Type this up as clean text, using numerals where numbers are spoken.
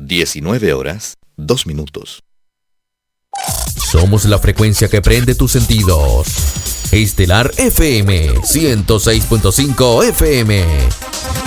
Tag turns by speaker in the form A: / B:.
A: 19:02.
B: Somos la frecuencia que prende tus sentidos. Estelar FM 106.5 FM.